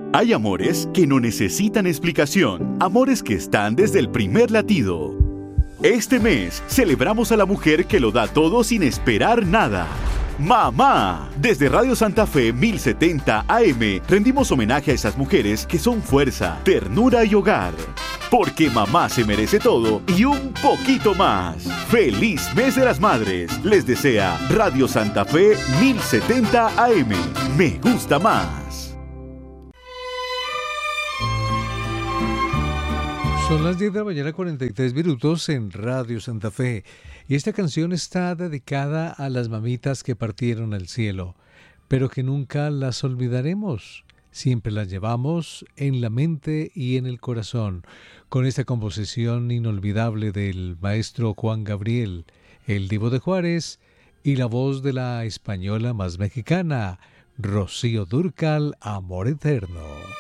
Hay amores que no necesitan explicación, amores que están desde el primer latido. Este mes celebramos a la mujer que lo da todo sin esperar nada. ¡Mamá! Desde Radio Santa Fe 1070 AM rendimos homenaje a esas mujeres que son fuerza, ternura y hogar. Porque mamá se merece todo y un poquito más. ¡Feliz Mes de las Madres! Les desea Radio Santa Fe 1070 AM. Me gusta más. Son las 10 de la mañana, 43 minutos en Radio Santa Fe. Y esta canción está dedicada a las mamitas que partieron al cielo, pero que nunca las olvidaremos. Siempre las llevamos en la mente y en el corazón. Con esta composición inolvidable del maestro Juan Gabriel, el Divo de Juárez, y la voz de la española más mexicana, Rocío Dúrcal, Amor Eterno.